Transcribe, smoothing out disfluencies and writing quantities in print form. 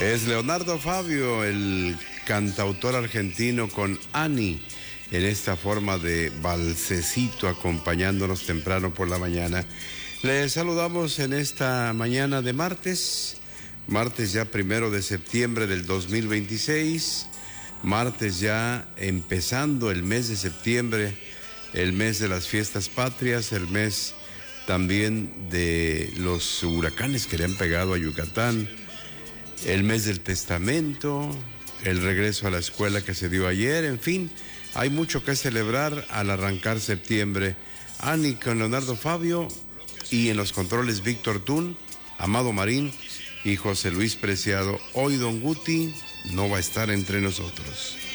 Es Leonardo Fabio, el cantautor argentino, con Ani, en esta forma de balsecito, acompañándonos temprano por la mañana. Les saludamos en esta mañana de martes ya 1 de septiembre del 2026, martes ya empezando el mes de septiembre, el mes de las fiestas patrias, el mes también de los huracanes que le han pegado a Yucatán, el mes del testamento, el regreso a la escuela que se dio ayer, en fin, hay mucho que celebrar al arrancar septiembre. Ani con Leonardo Fabio, y en los controles Víctor Tún, Amado Marín y José Luis Preciado. Hoy Don Guti no va a estar entre nosotros.